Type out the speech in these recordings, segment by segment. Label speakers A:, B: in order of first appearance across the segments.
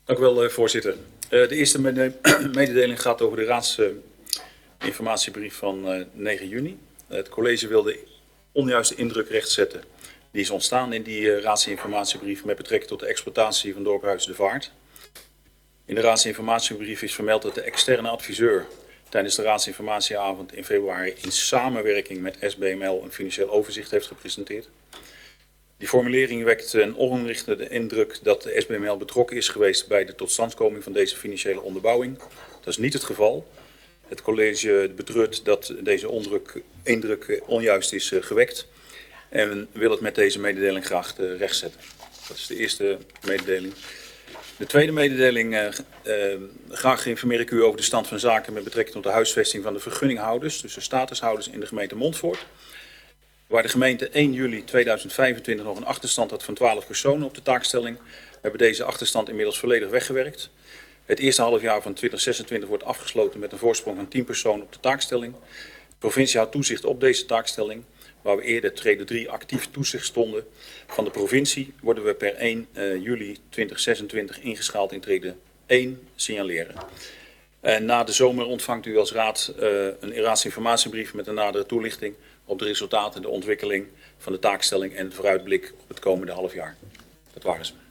A: Dank u wel, voorzitter. De eerste mededeling gaat over de raadsinformatiebrief van 9 juni. Het college wil de onjuiste indruk rechtzetten die is ontstaan in die raadsinformatiebrief met betrekking tot de exploitatie van dorpshuis De Vaart. In de raadsinformatiebrief is vermeld dat de externe adviseur tijdens de raadsinformatieavond in februari in samenwerking met SBML een financieel overzicht heeft gepresenteerd. Die formulering wekt een onrichtende indruk dat de SBML betrokken is geweest bij de totstandkoming van deze financiële onderbouwing. Dat is niet het geval. Het college betreurt dat deze indruk onjuist is gewekt en wil het met deze mededeling graag rechtzetten. Dat is de eerste mededeling. De tweede mededeling, graag informeer ik u over de stand van zaken met betrekking tot de huisvesting van de vergunninghouders, dus de statushouders in de gemeente Montfort. Waar de gemeente 1 juli 2025 nog een achterstand had van 12 personen op de taakstelling, hebben deze achterstand inmiddels volledig weggewerkt. Het eerste halfjaar van 2026 wordt afgesloten met een voorsprong van 10 personen op de taakstelling. De provincie houdt toezicht op deze taakstelling. Waar we eerder trede 3 actief toezicht stonden van de provincie, worden we per 1 juli 2026 ingeschaald in trede 1 signaleren. En na de zomer ontvangt u als raad een raadsinformatiebrief met een nadere toelichting op de resultaten, de ontwikkeling van de taakstelling en het vooruitblik op het komende halfjaar. Dat waren ze.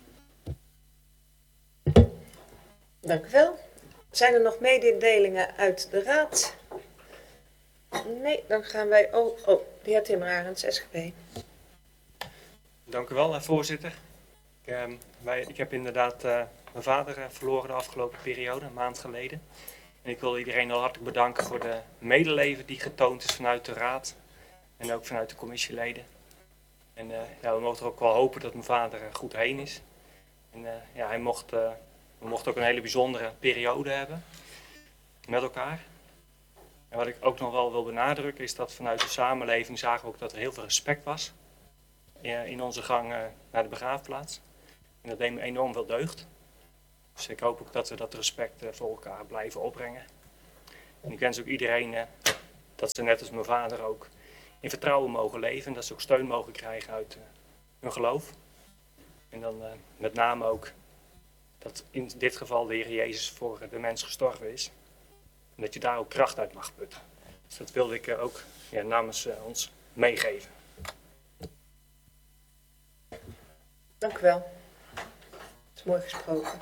B: Dank u wel. Zijn er nog mededelingen uit de raad? Nee, dan gaan wij... de heer Timmer Arends, SGP.
C: Dank u wel, voorzitter. Ik heb inderdaad mijn vader verloren de afgelopen periode, een maand geleden. En ik wil iedereen al hartelijk bedanken voor de medeleven die getoond is vanuit de raad en ook vanuit de commissieleden. En we mogen er ook wel hopen dat mijn vader goed heen is. En we mochten ook een hele bijzondere periode hebben met elkaar. En wat ik ook nog wel wil benadrukken is dat vanuit de samenleving zagen we ook dat er heel veel respect was in onze gang naar de begraafplaats. En dat deed me enorm veel deugd. Dus ik hoop ook dat we dat respect voor elkaar blijven opbrengen. En ik wens ook iedereen dat ze net als mijn vader ook in vertrouwen mogen leven. En dat ze ook steun mogen krijgen uit hun geloof. En dan met name ook dat in dit geval de Heer Jezus voor de mens gestorven is. En dat je daar ook kracht uit mag putten. Dus dat wilde ik ook namens ons meegeven.
B: Dank u wel. Dat is mooi gesproken.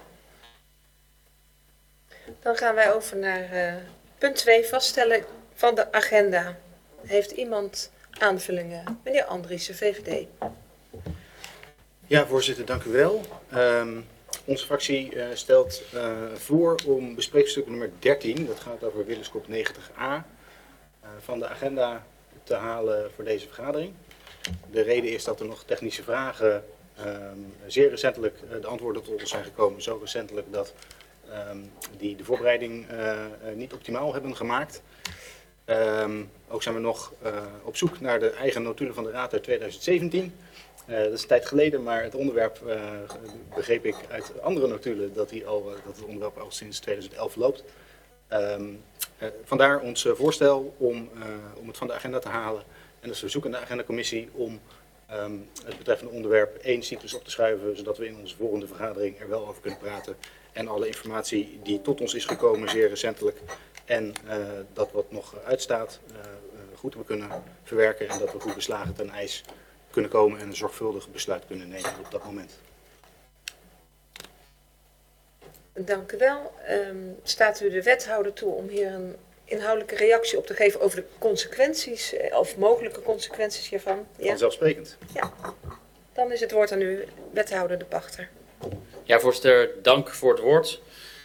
B: Dan gaan wij over naar punt 2, vaststellen van de agenda. Heeft iemand aanvullingen? Meneer Andriessen, VVD.
D: Ja, voorzitter, dank u wel. Onze fractie stelt voor om bespreekstuk nummer 13, dat gaat over Willeskop 90a, van de agenda te halen voor deze vergadering. De reden is dat er nog technische vragen zeer recentelijk de antwoorden tot ons zijn gekomen. Zo recentelijk dat die de voorbereiding niet optimaal hebben gemaakt. Ook zijn we nog op zoek naar de eigen notulen van de Raad uit 2017. Dat is een tijd geleden, maar het onderwerp begreep ik uit andere notulen dat het onderwerp al sinds 2011 loopt. Vandaar ons voorstel om het van de agenda te halen. En dus we zoeken de agendacommissie om het betreffende onderwerp 1 cyclus op te schuiven, zodat we in onze volgende vergadering er wel over kunnen praten. En alle informatie die tot ons is gekomen, zeer recentelijk, en dat wat nog uitstaat, goed te kunnen verwerken en dat we goed beslagen ten ijs kunnen komen en een zorgvuldig besluit kunnen nemen op dat moment.
B: Dank u wel. Staat u de wethouder toe om hier een inhoudelijke reactie op te geven over de consequenties of mogelijke consequenties hiervan? Ja?
D: Vanzelfsprekend.
B: Ja. Dan is het woord aan u, wethouder De Pachter.
E: Ja, voorzitter, dank voor het woord.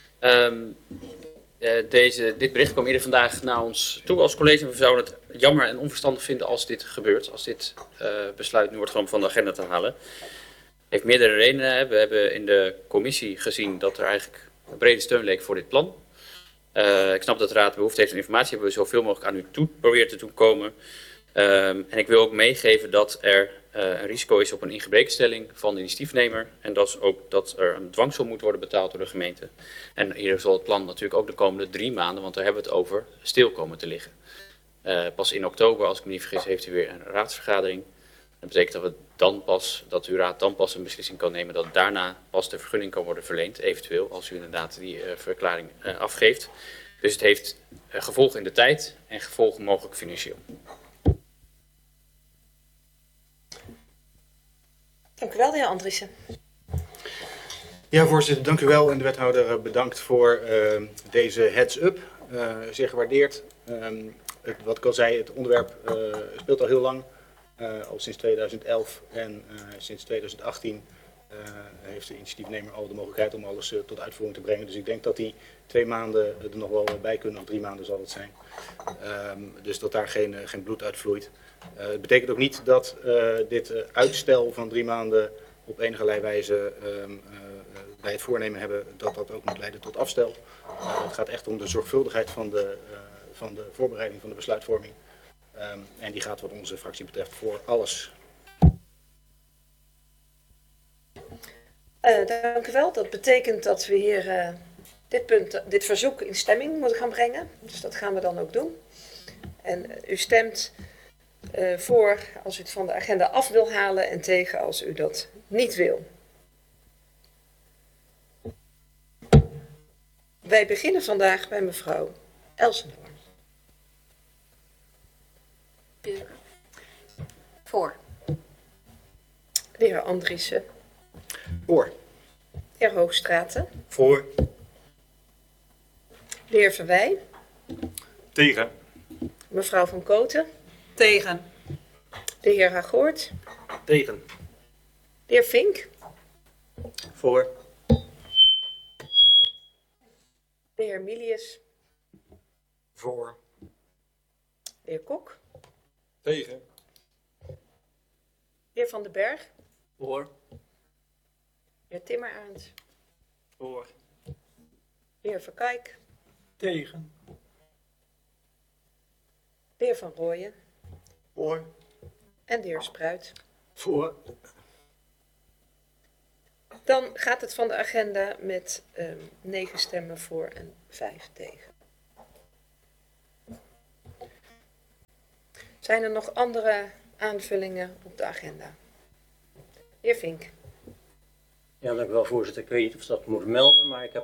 E: Dit bericht kwam eerder vandaag naar ons toe als college. We zouden het jammer en onverstandig vinden als dit gebeurt. Als dit besluit nu wordt genomen van de agenda te halen. Het heeft meerdere redenen. We hebben in de commissie gezien dat er eigenlijk een brede steun leek voor dit plan. Ik snap dat de raad behoefte heeft aan informatie. Hebben we zoveel mogelijk aan u toe proberen te toekomen. En ik wil ook meegeven dat er een risico is op een ingebrekenstelling van de initiatiefnemer. En dat is ook dat er een dwangsom moet worden betaald door de gemeente. En hier zal het plan natuurlijk ook de komende 3 maanden, want daar hebben we het over, stil komen te liggen. Pas in oktober, als ik me niet vergis, heeft u weer een raadsvergadering. Dat betekent dat uw raad dan pas een beslissing kan nemen, dat daarna pas de vergunning kan worden verleend, eventueel, als u inderdaad die verklaring afgeeft. Dus het heeft gevolgen in de tijd en gevolgen mogelijk financieel.
B: Dank u wel, de heer Andriessen.
D: Ja, voorzitter, dank u wel. En de wethouder bedankt voor deze heads-up. Zeer gewaardeerd. Wat ik al zei, het onderwerp speelt al heel lang. Al sinds 2011 en sinds 2018 heeft de initiatiefnemer al de mogelijkheid om alles tot uitvoering te brengen. Dus ik denk dat die 2 maanden er nog wel bij kunnen, of 3 maanden zal het zijn. Dus dat daar geen bloed uitvloeit. Het betekent ook niet dat dit uitstel van 3 maanden op enige wijze bij het voornemen hebben dat dat ook moet leiden tot afstel. Het gaat echt om de zorgvuldigheid van de voorbereiding van de besluitvorming. En die gaat wat onze fractie betreft voor alles.
B: Dank u wel. Dat betekent dat we hier dit verzoek in stemming moeten gaan brengen. Dus dat gaan we dan ook doen. En u stemt voor als u het van de agenda af wil halen en tegen als u dat niet wil. Wij beginnen vandaag bij mevrouw Elsenhoorn.
F: Voor.
B: De heer Andriessen.
D: Voor.
B: De heer Hoogstraten.
D: Voor.
B: De heer Verwij.
C: Tegen.
B: Mevrouw van Koten.
F: Tegen.
B: De heer Hagoort.
C: Tegen.
B: De heer Vink.
C: Voor.
B: De heer Milius.
C: Voor.
B: De heer Kok.
C: Tegen.
B: De heer Van den Berg.
C: Voor.
B: De heer Timmeraerts.
C: Voor.
B: De heer Verkijk.
C: Tegen.
B: De heer Van Rooyen.
C: Voor.
B: En de heer Spruit.
C: Voor.
B: Dan gaat het van de agenda met 9 stemmen voor en 5 tegen. Zijn er nog andere aanvullingen op de agenda? De heer Vink.
G: Ja, dank u wel, voorzitter. Ik weet niet of dat moet melden, maar ik heb